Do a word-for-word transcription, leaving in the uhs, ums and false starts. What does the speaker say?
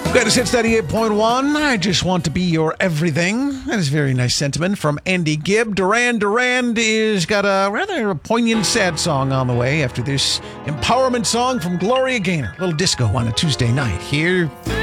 Greatest Hits ninety-eight point one. I just want to be your everything. That is a very nice sentiment from Andy Gibb. Duran Duran is got a rather poignant, sad song on the way after this empowerment song from Gloria Gaynor. A little disco on a Tuesday night here.